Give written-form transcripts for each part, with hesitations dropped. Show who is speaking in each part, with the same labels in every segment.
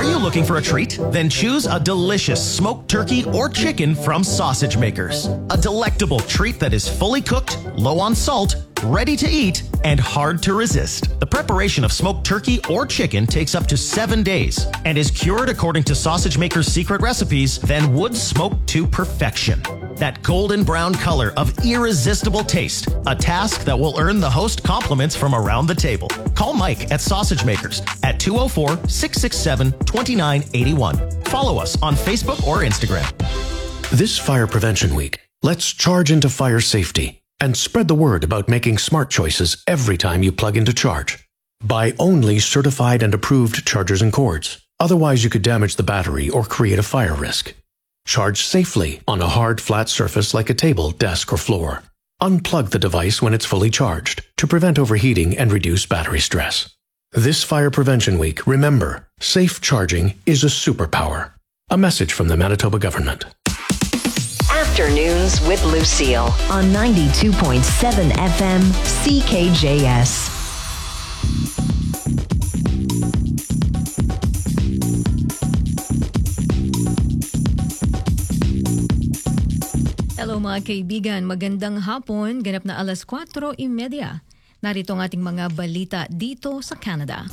Speaker 1: Are you looking for a treat? Then choose a delicious smoked turkey or chicken from Sausage Makers. A delectable treat that is fully cooked, low on salt, ready to eat, and hard to resist. The preparation of smoked turkey or chicken takes up to 7 days and is cured according to Sausage Maker's secret recipes, then wood smoked to perfection. That golden brown color of irresistible taste, a task that will earn the host compliments from around the table. Call Mike at Sausage Makers at 204-667-2981. Follow us on Facebook or Instagram.
Speaker 2: This Fire Prevention Week, let's charge into fire safety and spread the word about making smart choices every time you plug into charge. Buy only certified and approved chargers and cords. Otherwise, you could damage the battery or create a fire risk. Charge safely on a hard, flat surface like a table, desk, or floor. Unplug the device when it's fully charged to prevent overheating and reduce battery stress. This Fire Prevention Week, remember, safe charging is a superpower. A message from the Manitoba government.
Speaker 3: Afternoons with Lucille on 92.7 FM CKJS.
Speaker 4: Hello mga kaibigan, magandang hapon, ganap na 4:30. Narito ang ating mga balita dito sa Canada.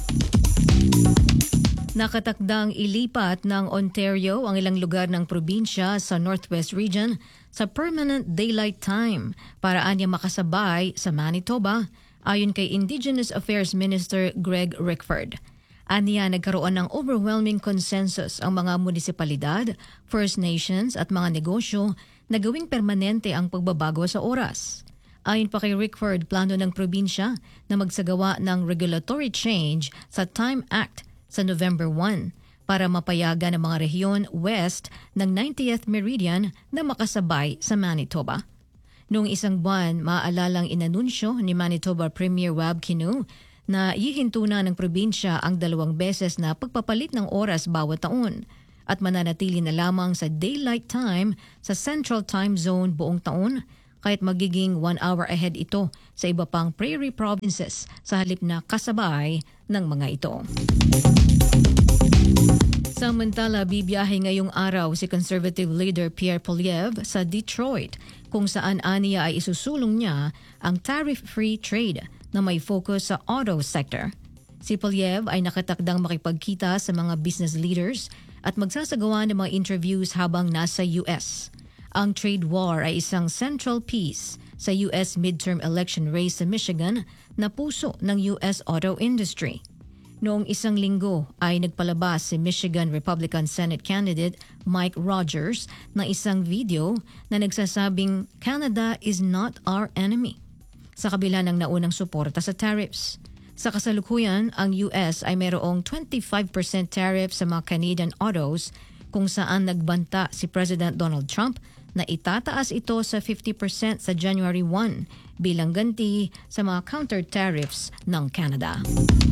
Speaker 4: Nakatakdang ilipat ng Ontario ang ilang lugar ng probinsya sa Northwest Region sa Permanent Daylight Time para anya makasabay sa Manitoba, ayon kay Indigenous Affairs Minister Greg Rickford. Aniya nagkaroon ng overwhelming consensus ang mga munisipalidad, First Nations at mga negosyo na gawing permanente ang pagbabago sa oras. Ayon pa kay Rickford, plano ng probinsya na magsagawa ng regulatory change sa Time Act sa November 1 para mapayagan ang mga rehiyon west ng 90th Meridian na makasabay sa Manitoba. Noong isang buwan, maaalalang inanunsyo ni Manitoba Premier Wab Kinew na ihinto na ng probinsya ang 2 beses na pagpapalit ng oras bawat taon at mananatili na lamang sa daylight time sa Central Time Zone buong taon kahit magiging 1 hour ahead ito sa iba pang prairie provinces sa halip na kasabay ng mga ito. Samantala, bibiyahe ngayong araw si Conservative leader Pierre Poilievre sa Detroit kung saan aniya ay isusulong niya ang tariff-free trade na may focus sa auto sector. Si Poilievre ay nakatakdang makipagkita sa mga business leaders at magsasagawa ng mga interviews habang nasa US. Ang trade war ay isang central piece sa US midterm election race sa Michigan na puso ng US auto industry. Noong isang linggo ay nagpalabas si Michigan Republican Senate candidate Mike Rogers ng isang video na nagsasabing Canada is not our enemy sa kabila ng naunang suporta sa tariffs. Sa kasalukuyan, ang US ay mayroong 25% tariff sa mga Canadian autos kung saan nagbanta si President Donald Trump na itataas ito sa 50% sa January 1 bilang ganti sa mga counter-tariffs ng Canada.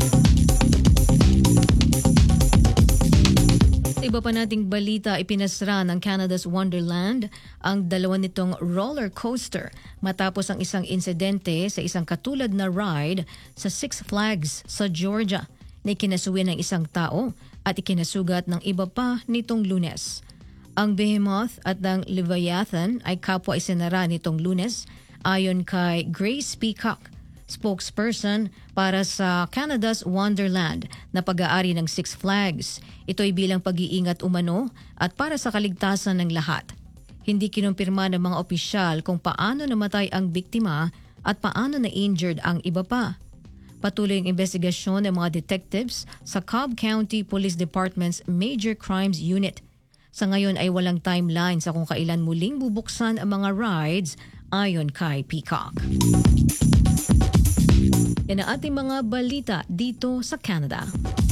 Speaker 4: Iba pa nating balita, ipinasra ng Canada's Wonderland ang 2 nitong roller coaster matapos ang isang insidente sa isang katulad na ride sa Six Flags sa Georgia na ikinasuwi ng isang tao at ikinasugat ng iba pa nitong Lunes. Ang Behemoth at ang Leviathan ay kapwa isinara nitong Lunes ayon kay Grace Peacock, spokesperson para sa Canada's Wonderland na pag-aari ng Six Flags. Ito ay bilang pag-iingat umano at para sa kaligtasan ng lahat. Hindi kinumpirma ng mga opisyal kung paano namatay ang biktima at paano na-injured ang iba pa. Patuloy ang investigasyon ng mga detectives sa Cobb County Police Department's Major Crimes Unit. Sa ngayon ay walang timeline sa kung kailan muling bubuksan ang mga rides ayon kay Peacock. Yan ang ating mga balita dito sa Canada.